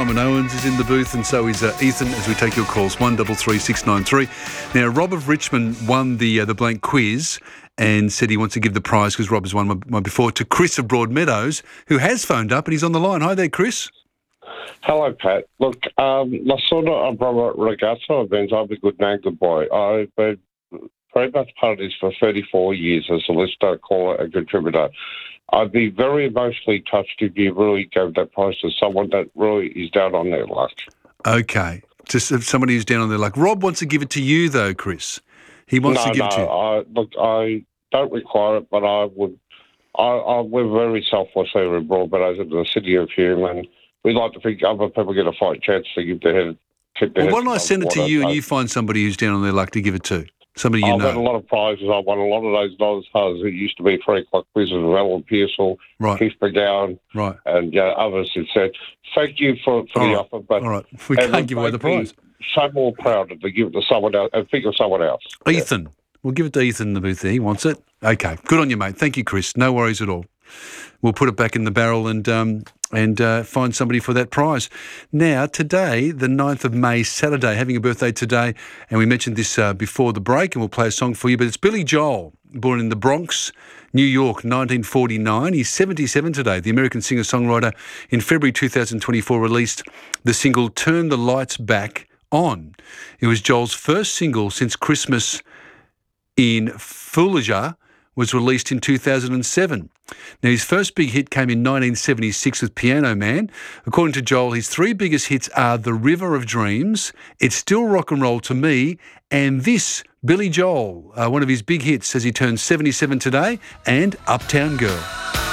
Simon Owens is in the booth, and so is Ethan, as we take your calls, 133693. Now, Rob of Richmond won the blank quiz and said he wants to give the prize, because Rob has won one before, to Chris of Broadmeadows, who has phoned up and he's on the line. Hi there, Chris. Hello, Pat. Look, my sort of Robert Ragazzo events, I'm a good man, good boy. I've been very much part of this for 34 years as a listener, caller, and contributor. I'd be very emotionally touched if you really gave that prize to someone that really is down on their luck. Okay. Just somebody who's down on their luck. Rob wants to give it to you, though, Chris. He wants to give it to you. I don't require it, but I would. We're very selfless here in Broadmeadows, in the city of Hume, and we like to think other people get a fight chance to give their head. Well, why don't I send it to you and you find somebody who's down on their luck to give it to? Somebody you know. I've had a lot of prizes. I won a lot of those dollars. It used to be 3 o'clock quizzes with Alan Pearsall, Keith McGowan, and others who said, thank you for the offer. But all right, we can't give away the prize. So more proud to give it to someone else and think of someone else. Ethan. Yeah. We'll give it to Ethan in the booth there. He wants it. Okay. Good on you, mate. Thank you, Chris. No worries at all. We'll put it back in the barrel and find somebody for that prize. Now, today, the 9th of May, Saturday, having a birthday today, and we mentioned this before the break, and we'll play a song for you, but it's Billy Joel, born in the Bronx, New York, 1949. He's 77 today. The American singer-songwriter in February 2024 released the single Turn the Lights Back On. It was Joel's first single since Christmas in Fallujah was released in 2007. Now, his first big hit came in 1976 with Piano Man. According to Joel, his 3 biggest hits are The River of Dreams, It's Still Rock and Roll to Me, and this, Billy Joel, one of his big hits as he turns 77 today, and Uptown Girl.